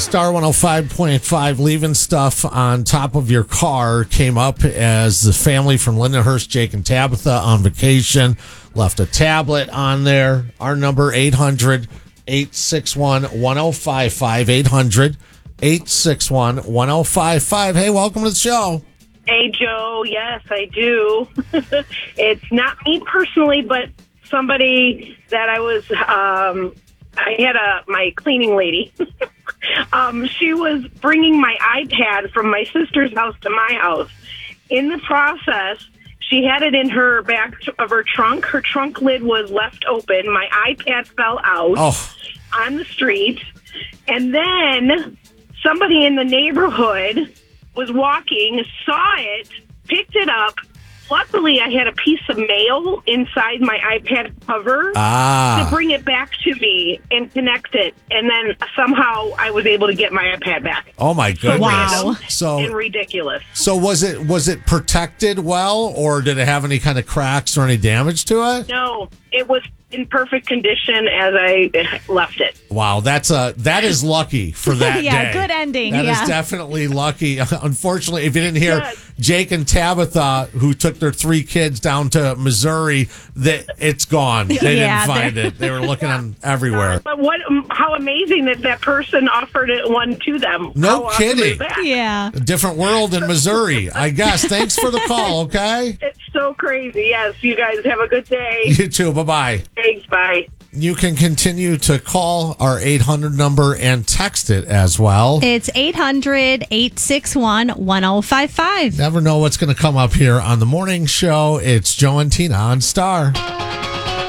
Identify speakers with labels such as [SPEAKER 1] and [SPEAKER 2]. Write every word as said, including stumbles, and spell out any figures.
[SPEAKER 1] Star one oh five point five, leaving stuff on top of your car came up as the family from Lindenhurst, Jake and Tabitha, on vacation, left a tablet on there. Our number, eight hundred, eight six one, one oh five five, eight hundred, eight six one, one oh five five. Hey, welcome to the show.
[SPEAKER 2] Hey, Joe. Yes, I do. It's not me personally, but somebody that I was, um, I had a my cleaning lady. um, she was bringing my iPad from my sister's house to my house. In the process, she had it in her back of her trunk. Her trunk lid was left open. My iPad fell out
[SPEAKER 1] Oh.
[SPEAKER 2] on the street. And then somebody in the neighborhood was walking, saw it, picked it up. Luckily, I had a piece of mail inside my iPad cover
[SPEAKER 1] Ah.
[SPEAKER 2] to bring it back to me and connect it. And then somehow I was able to get my iPad back.
[SPEAKER 1] Oh, my goodness.
[SPEAKER 3] Wow.
[SPEAKER 1] So,
[SPEAKER 2] And ridiculous.
[SPEAKER 1] so was it was it protected well, or did it have any kind of cracks or any damage to it?
[SPEAKER 2] No, it was in perfect condition as I left it.
[SPEAKER 1] Wow, that's a that is lucky for that
[SPEAKER 3] Yeah,
[SPEAKER 1] day.
[SPEAKER 3] good ending,
[SPEAKER 1] That is
[SPEAKER 3] yeah.
[SPEAKER 1] definitely lucky. Unfortunately, if you didn't hear
[SPEAKER 2] Yes.
[SPEAKER 1] Jake and Tabitha, who took their three kids down to Missouri, that it's gone. They
[SPEAKER 3] Yeah,
[SPEAKER 1] didn't find
[SPEAKER 3] they're-
[SPEAKER 1] it. They were looking on everywhere.
[SPEAKER 2] But what? How amazing that that person offered it one to them.
[SPEAKER 1] No
[SPEAKER 2] How awesome
[SPEAKER 1] kidding.
[SPEAKER 2] is that?
[SPEAKER 3] Yeah.
[SPEAKER 1] A different world in Missouri, I guess. Thanks for the call. Okay,
[SPEAKER 2] It's so crazy. Yes, you guys have a good day.
[SPEAKER 1] you too. Bye bye.
[SPEAKER 2] Thanks. Bye.
[SPEAKER 1] You can continue to call our eight hundred number and text it as well.
[SPEAKER 3] It's eight hundred, eight six one, one oh five five.
[SPEAKER 1] Never know what's going to come up here on the morning show. It's Joe and Tina on Star.